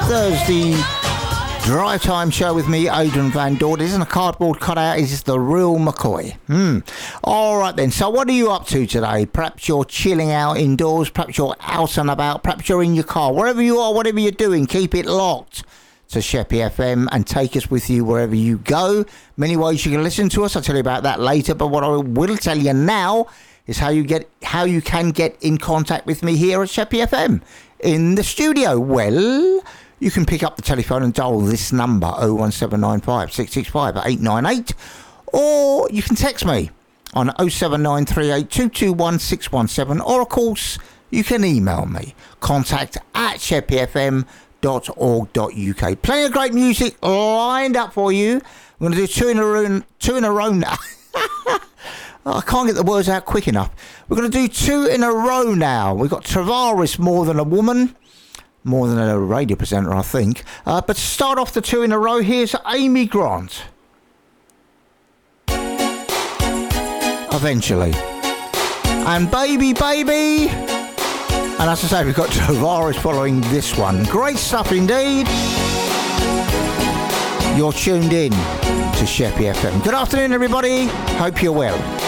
Thursday drive time show with me, Adrian Van Dort. Isn't a cardboard cutout, is the real McCoy. All right then, so what are you up to today? Perhaps you're chilling out indoors, perhaps you're out and about, perhaps you're in your car. Wherever you are, whatever you're doing, keep it locked to Sheppey FM and take us with you wherever you go. Many ways you can listen to us. I'll tell you about that later, but what I will tell you now is how you can get in contact with me here at Sheppey FM in the studio. Well, you can pick up the telephone and dial this number 01795 665 898, or you can text me on 07938 221 617, or of course you can email me contact@sheppeyfm.org.uk. Plenty of great music lined up for you. I'm going to do two in a row now. I can't get the words out quick enough. We're going to do two in a row now. We've got Travaris, More Than a Woman. More than a radio presenter, I think. But to start off the two in a row, here's Amy Grant. Eventually. And Baby Baby. And as I say, we've got Travaris following this one. Great stuff indeed. You're tuned in to Sheppey FM. Good afternoon, everybody. Hope you're well.